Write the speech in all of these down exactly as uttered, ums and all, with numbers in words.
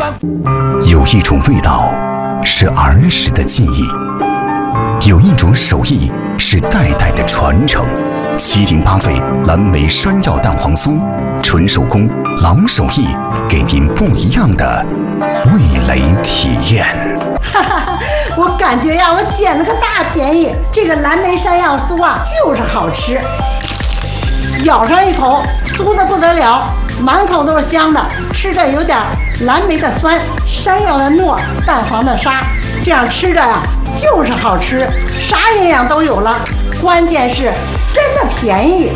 有一种味道是儿时的记忆，有一种手艺是代代的传承。七零八醉蓝莓山药蛋黄酥，纯手工老手艺，给您不一样的味蕾体验。 哈哈，我感觉呀，我捡了个大便宜。这个蓝莓山药酥啊，就是好吃，咬上一口，酥的不得了，满口都是香的，吃着有点蓝莓的酸，山药的糯，蛋黄的沙，这样吃着呀，就是好吃，啥营养都有了，关键是真的便宜。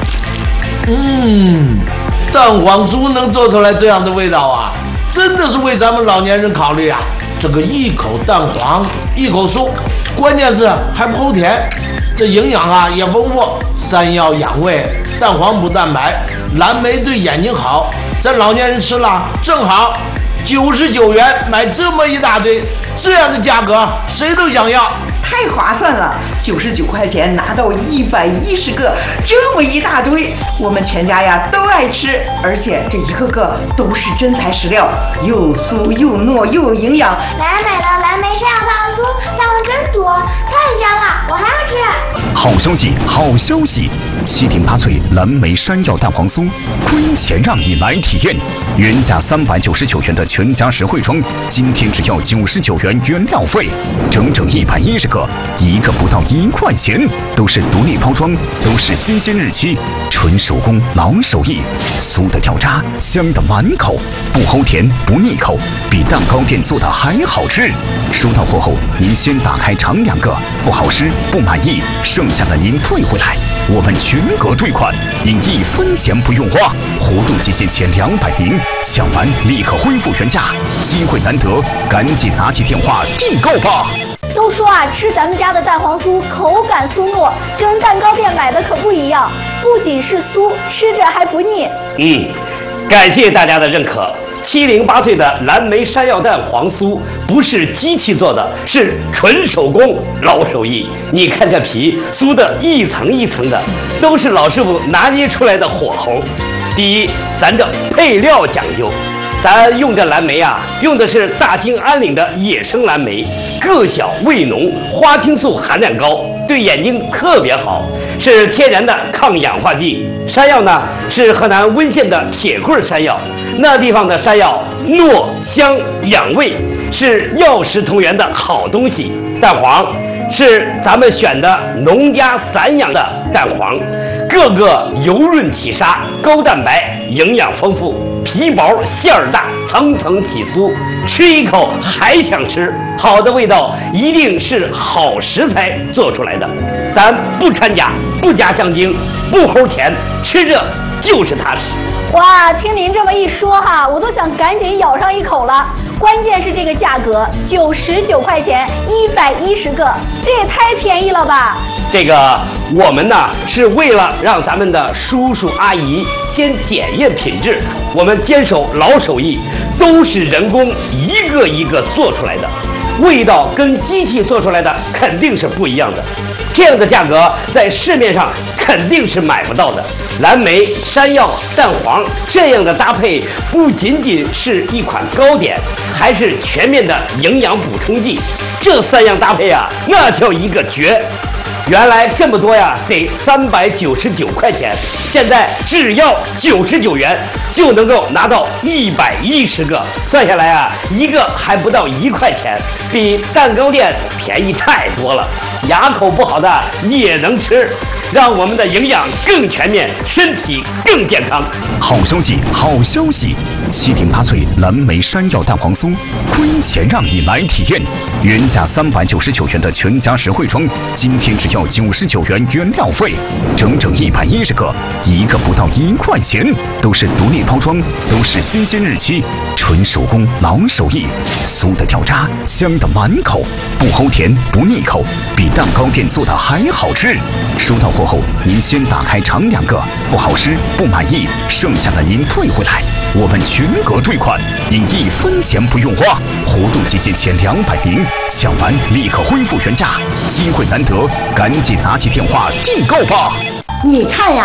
嗯，蛋黄酥能做出来这样的味道啊，真的是为咱们老年人考虑啊。这个一口蛋黄一口酥，关键是还不齁甜，这营养啊也丰富，山药养胃，蛋黄补蛋白，蓝莓对眼睛好，咱老年人吃了正好。九十九元买这么一大堆，这样的价格谁都想要， 太划算了！九十九块钱拿到一百一十个，这么一大堆，我们全家呀都爱吃，而且这一个个都是真材实料，又酥又糯又有营养。 奶奶买了蓝莓山药蛋黄酥，蛋黄真多，太香了，我还要吃。 好消息，好消息！七零八脆蓝莓山药蛋黄酥，亏钱让你来体验。原价三百九十九元的全家实惠装，今天只要九十九元原料费，整整一百一十个，一个不到一块钱，都是独立包装，都是新鲜日期，纯手工老手艺，酥的掉渣，香的满口，不齁甜不腻口，比蛋糕店做的还好吃。收到货后，您先打开尝两个，不好吃不满意，剩下的您退回来，我们全额退款，您一分钱不用花。活动期限前两百名，抢完立刻恢复原价，机会难得，赶紧拿起电话订购吧。 都说啊，吃咱们家的蛋黄酥口感酥糯，跟蛋糕店买的可不一样，不仅是酥，吃着还不腻。 嗯，感谢大家的认可。七零八岁的蓝莓山药蛋黄酥不是机器做的，是纯手工老手艺。你看这皮酥的一层一层的，都是老师傅拿捏出来的火候。第一，咱这配料讲究，咱用这蓝莓啊，用的是大兴安岭的野生蓝莓，个小味浓，花青素含量高，对眼睛特别好，是天然的抗氧化剂。山药呢，是河南温县的铁棍山药，那地方的山药糯香养胃，是药食同源的好东西。蛋黄是咱们选的农家散养的蛋黄，个个油润起沙，高蛋白，营养丰富，皮薄馅儿大，层层起酥，吃一口还想吃。好的味道一定是好食材做出来的，咱不掺假，不加香精，不齁甜，吃着就是踏实。 哇，听您这么一说哈，我都想赶紧咬上一口了。关键是这个价格，九十九块钱，一百一十个，这也太便宜了吧！ 这个我们呢是为了让咱们的叔叔阿姨先检验品质，我们坚守老手艺，都是人工一个一个做出来的，味道跟机器做出来的肯定是不一样的。这样的价格在市面上肯定是买不到的。蓝莓、山药、蛋黄这样的搭配，不仅仅是一款糕点，还是全面的营养补充剂。这三样搭配啊，那叫一个绝！原来这么多呀，得三百九十九块钱，现在只要九十九元就能够拿到一百一十个，算下来啊，一个还不到一块钱，比蛋糕店便宜太多了。牙口不好的也能吃，让我们的营养更全面，身体更健康。 好消息，好消息！七零八脆蓝莓山药蛋黄酥，亏钱让你来体验。原价三百九十九元的全家实惠装，今天只要九十九元原料费，整整一百一十个，一个不到一块钱，都是独立包装，都是新鲜日期，纯手工老手艺，酥的掉渣，香的满口，不齁甜不腻口，比蛋糕店做的还好吃。收到货后，您先打开尝两个，不好吃不满意，剩下的您退回来，我们全额退款，您一分钱不用花。活动期限前两百名，抢完立刻恢复原价，机会难得，赶紧拿起电话订购吧。 你看呀，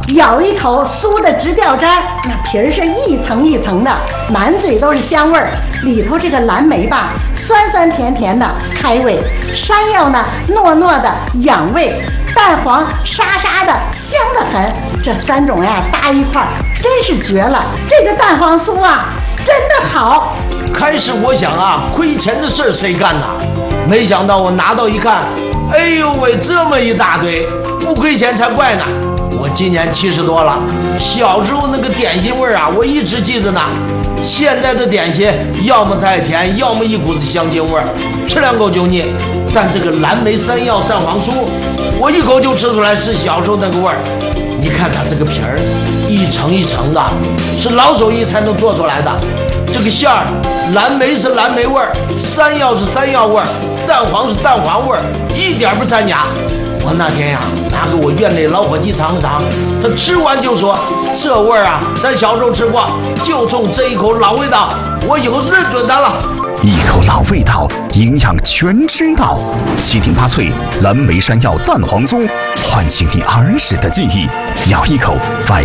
咬一口酥的直掉渣，那皮儿是一层一层的，满嘴都是香味儿。里头这个蓝莓吧，酸酸甜甜的开胃；山药呢，糯糯的养胃；蛋黄沙沙的香得很。这三种呀搭一块儿，真是绝了！这个蛋黄酥啊，真的好。 开始我想啊，亏钱的事儿谁干呐？没想到我拿到一看，哎呦喂，这么一大堆，不亏钱才怪呢！我今年七十多了，小时候那个点心味儿啊，我一直记着呢。现在的点心要么太甜，要么一股子香精味儿，吃两口就腻。但这个蓝莓山药蛋黄酥，我一口就吃出来是小时候那个味儿。你看它这个皮儿，一层一层的，是老手艺才能做出来的。这个馅儿，蓝莓是蓝莓味儿，山药是山药味儿，蛋黄是蛋黄味儿，一点不掺假。我那天呀，拿给我院内老伙计尝尝，他吃完就说：“这味儿啊，咱小时候吃过，就冲这一口老味道，我以后认准它了。” 一口老味道，营养全知道。七顶八脆蓝莓山药蛋黄酥，唤醒你儿时的记忆。咬一口，外